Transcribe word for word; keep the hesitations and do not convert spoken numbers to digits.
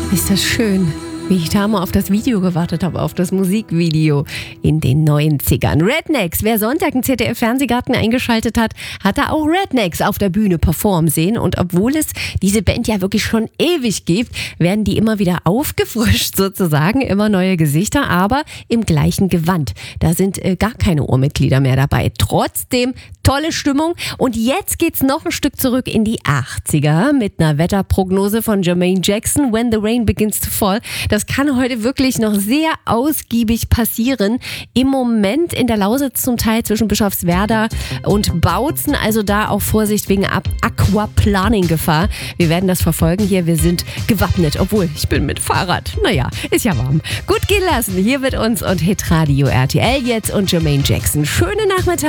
Ist das schön, wie ich da mal auf das Video gewartet habe, auf das Musikvideo in den neunzigern. Rednex, wer Sonntag im Z D F-Fernsehgarten eingeschaltet hat, hat da auch Rednex auf der Bühne performen sehen. Und obwohl es diese Band ja wirklich schon ewig gibt, werden die immer wieder aufgefrischt sozusagen, immer neue Gesichter, aber im gleichen Gewand. Da sind äh, gar keine Urmitglieder mehr dabei. Trotzdem tolle Stimmung. Und jetzt geht's noch ein Stück zurück in die achtziger mit einer Wetterprognose von Jermaine Jackson, When the Rain Begins to Fall. Das kann heute wirklich noch sehr ausgiebig passieren. Im Moment in der Lausitz zum Teil zwischen Bischofswerda und Bautzen. Also da auch Vorsicht wegen Aquaplaning-Gefahr. Wir werden das verfolgen hier. Wir sind gewappnet, obwohl ich bin mit Fahrrad. Naja, ist ja warm. Gut gehen lassen. Hier mit uns und Hitradio R T L jetzt und Jermaine Jackson. Schönen Nachmittag.